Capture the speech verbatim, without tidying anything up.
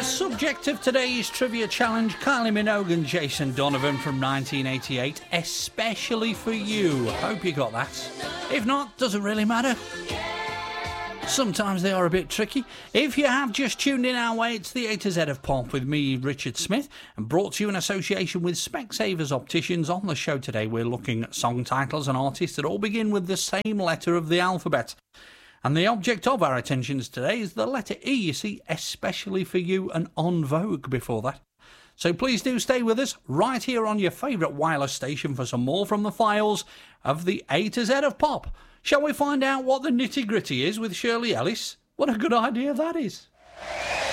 Subject of today's trivia challenge, Kylie Minogue and Jason Donovan from nineteen eighty-eight, especially for you. Hope you got that. If not, doesn't really matter. Sometimes they are a bit tricky. If you have just tuned in our way, it's the A to Z of Pop with me, Richard Smith, and brought to you in association with Specsavers Opticians. On the show today, we're looking at song titles and artists that all begin with the same letter of the alphabet. And the object of our attentions today is the letter E, you see, especially for you, and En Vogue before that. So please do stay with us right here on your favourite wireless station for some more from the files of the A to Z of Pop. Shall we find out what the nitty-gritty is with Shirley Ellis? What a good idea that is.